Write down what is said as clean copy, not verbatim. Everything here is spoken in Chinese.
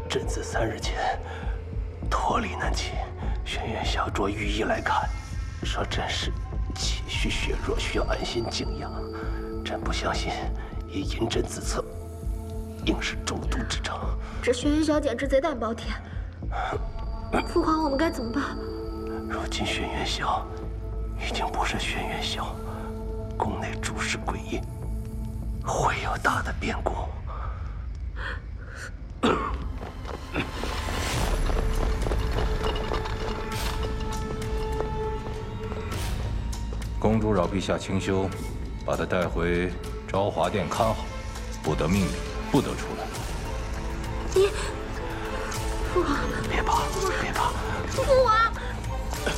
朕自3日前脱离南齐，轩辕笑着御医来看，说朕是气虚血弱，需要安心静养。朕不相信，也因朕自测，应是中毒之症。 这轩辕小简直贼胆包天，父皇，我们该怎么办？ 如今轩辕笑已经不是轩辕笑，宫内诸事诡异，会有大的变故。 公主扰陛下清修，把她带回昭华殿看好，不得命令，不得出来。 你，父皇， 别怕，别怕。 父皇。